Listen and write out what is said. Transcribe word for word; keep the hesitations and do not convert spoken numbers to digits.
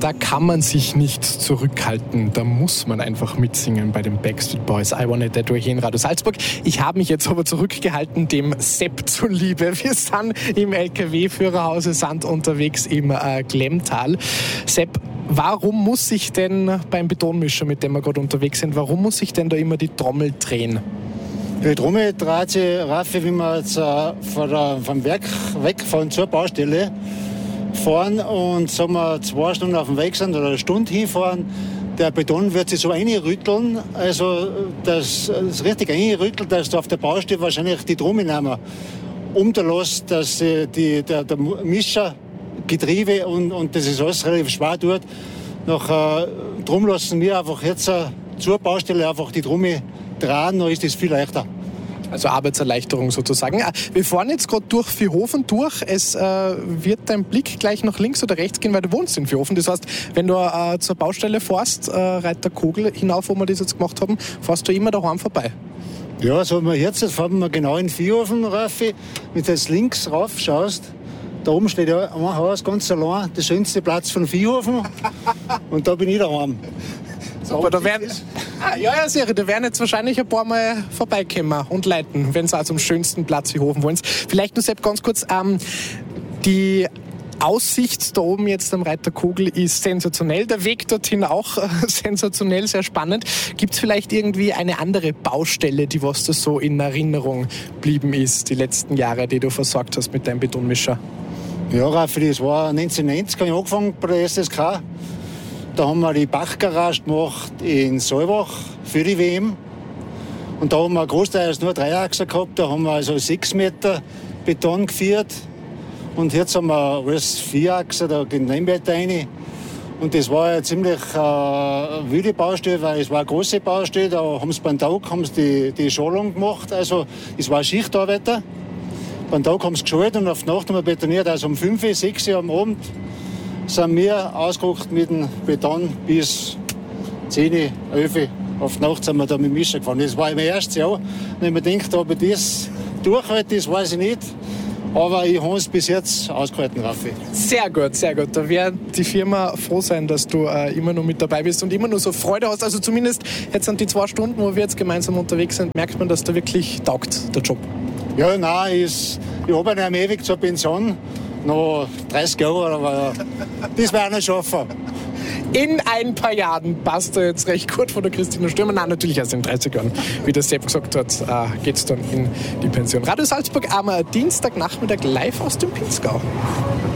da kann man sich nicht zurückhalten. Da muss man einfach mitsingen bei den Backstreet Boys. I Want It That Way hier in Radio Salzburg. Ich habe mich jetzt aber zurückgehalten, dem Sepp zuliebe. Wir sind im L K W-Führerhause Sand unterwegs im äh, Glemmtal. Sepp, warum muss sich denn beim Betonmischer, mit dem wir gerade unterwegs sind, warum muss sich denn da immer die Trommel drehen? Die Trommel dreht sich, Raffi, wenn wir jetzt äh, von der, vom Werk wegfahren zur Baustelle fahren und sagen wir, zwei Stunden auf dem Weg sind oder eine Stunde hinfahren, der Beton wird sich so einrütteln, also dass es richtig einrüttelt, dass du auf der Baustelle wahrscheinlich die Trommel nehmen umlässt, dass die, die, der, der Mischer, Getriebe und, und das ist alles relativ schwer tut. Nach, äh, drum lassen wir einfach jetzt äh, zur Baustelle einfach die Trommel drehen, dann ist das viel leichter. Also Arbeitserleichterung sozusagen. Wir fahren jetzt gerade durch Vierhofen durch. Es äh, wird dein Blick gleich nach links oder rechts gehen, weil du wohnst in Vierhofen. Das heißt, wenn du äh, zur Baustelle fährst, äh, Reiter Kogel hinauf, wo wir das jetzt gemacht haben, fährst du immer daheim vorbei. Ja, so wir jetzt, jetzt fahren wir genau in Vierhofen, Raffi. Wenn du jetzt links rauf schaust, da oben steht ja ein Haus ganz allein, der schönste Platz von Vierhofen. Und da bin ich daheim. Aber da werden, ah, ja, ja, sicher, da werden jetzt wahrscheinlich ein paar Mal vorbeikommen und leiten, wenn sie auch zum schönsten Platz Vierhofen wollen. Vielleicht nur, Sepp, ganz kurz, ähm, die Aussicht da oben jetzt am Reiter Kogel ist sensationell, der Weg dorthin auch äh, sensationell, sehr spannend. Gibt es vielleicht irgendwie eine andere Baustelle, die was da so in Erinnerung geblieben ist, die letzten Jahre, die du versorgt hast mit deinem Betonmischer? Ja, Raffi, das war neunzehnhundertneunzig, habe ich angefangen bei der S S K. Da haben wir die Bachgarage gemacht in Saalbach für die W M. Und da haben wir großteils nur Dreiachser gehabt. Da haben wir also sechs Meter Beton geführt. Und jetzt haben wir alles Vierachser, da gehen neun Meter rein. Und das war ja ziemlich äh, eine wilde Baustelle, weil es war eine große Baustelle. Da haben sie beim Tag haben sie die, die Schalung gemacht. Also es war Schichtarbeiter. Beim Tag haben sie geschaltet und auf die Nacht haben wir betoniert. Also um fünf, sechs Uhr am Abend sind wir ausgerückt mit dem Beton bis zehn, elf. Auf die Nacht sind wir da mit dem Mischer gefahren. Das war mein erstes Jahr. Und ich mir gedacht, ob ich das durchhalte, das weiß ich nicht. Aber ich habe es bis jetzt ausgehalten, Raffi. Sehr gut, sehr gut. Da wird die Firma froh sein, dass du äh, immer noch mit dabei bist und immer noch so Freude hast. Also zumindest jetzt an die zwei Stunden, wo wir jetzt gemeinsam unterwegs sind, merkt man, dass da wirklich taugt, der Job. Ja, nein, ich, ich habe einen ewig zur Pension. Noch dreißig Jahre, aber das werde ich nicht schaffen. In ein paar Jahren passt er jetzt recht gut von der Christina Stürmer. Nein, natürlich erst in dreißig Jahren, wie der Sepp gesagt hat, äh, geht es dann in die Pension. Radio Salzburg am Dienstagnachmittag live aus dem Pinzgau.